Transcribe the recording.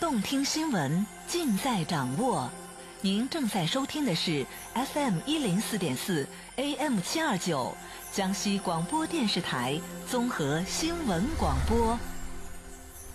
动听新闻尽在掌握。您正在收听的是 FM104.4 AM729 江西广播电视台综合新闻广播。